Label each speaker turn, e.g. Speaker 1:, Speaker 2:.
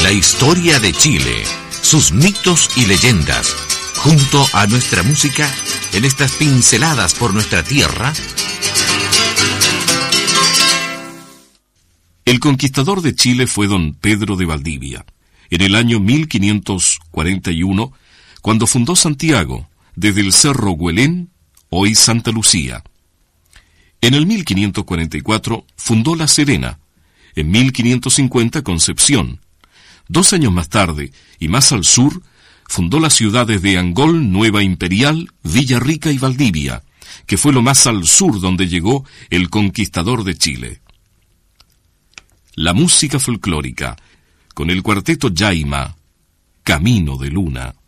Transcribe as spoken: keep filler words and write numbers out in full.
Speaker 1: La historia de Chile, sus mitos y leyendas, junto a nuestra música, en estas pinceladas por nuestra tierra.
Speaker 2: El conquistador de Chile fue don Pedro de Valdivia, en el año mil quinientos cuarenta y uno, cuando fundó Santiago, desde el Cerro Güelén, hoy Santa Lucía. En el mil quinientos cuarenta y cuatro fundó La Serena, en mil quinientos cincuenta Concepción. Dos años más tarde, y más al sur, fundó las ciudades de Angol, Nueva Imperial, Villarrica y Valdivia, que fue lo más al sur donde llegó el conquistador de Chile. La música folclórica, con el cuarteto Yaima, Camino de Luna.